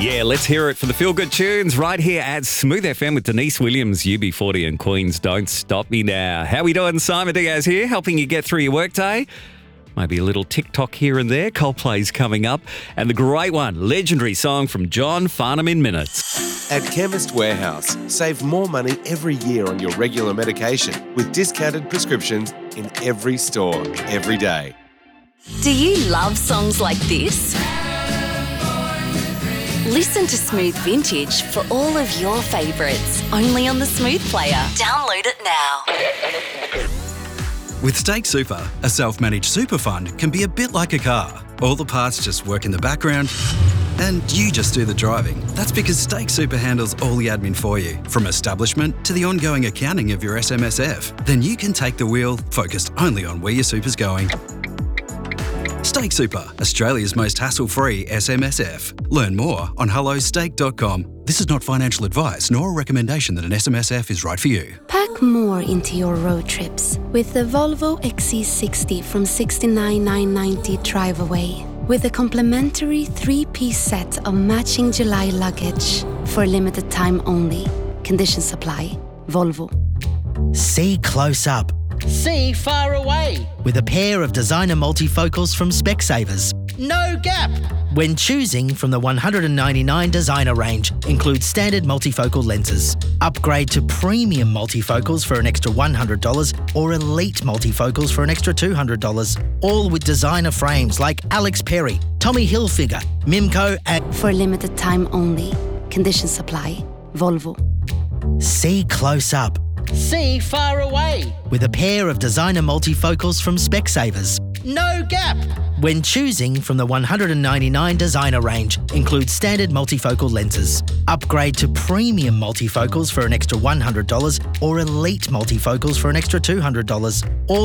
Yeah, let's hear it for the Feel Good Tunes right here at Smooth FM with Denise Williams, UB40 and Queen's Don't Stop Me Now. How we doing? Simon Diaz here, helping you get through your workday. Maybe a little TikTok here and there. Coldplay's coming up. And the great one, legendary song from John Farnham in Minutes. At Chemist Warehouse, save more money every year on your regular medication with discounted prescriptions in every store, every day. Do you love songs like this? Listen to Smooth Vintage for all of your favourites, only on the Smooth Player. Download it now. With Stake Super, a self-managed super fund can be a bit like a car. All the parts just work in the background and you just do the driving. That's because Stake Super handles all the admin for you, from establishment to the ongoing accounting of your SMSF. Then you can take the wheel, focused only on where your super's going. Stake Super, Australia's most hassle-free SMSF. Learn more on hellostake.com. This is not financial advice nor a recommendation that an SMSF is right for you. Pack more into your road trips with the Volvo XC60 from $69,990 drive away. With a complimentary 3-piece set of matching July luggage for a limited time only. Conditions apply. Volvo. See close up. See far away. With a pair of designer multifocals from Specsavers. No gap. When choosing from the 199 designer range, includes standard multifocal lenses. Upgrade to premium multifocals for an extra $100 or elite multifocals for an extra $200. All with designer frames like Alex Perry, Tommy Hilfiger, Mimco and... For a limited time only. Conditions apply. Volvo. See close up. See far away. With a pair of designer multifocals from Specsavers. No gap. When choosing from the 199 designer range, includes standard multifocal lenses. Upgrade to premium multifocals for an extra $100 or elite multifocals for an extra $200. All